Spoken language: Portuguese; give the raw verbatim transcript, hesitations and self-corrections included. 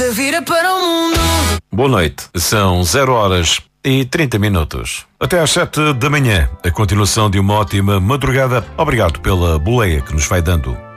vira para o mundo. Boa noite, são zero horas e trinta minutos. Até às sete da manhã, a continuação de uma ótima madrugada. Obrigado pela boleia que nos vai dando.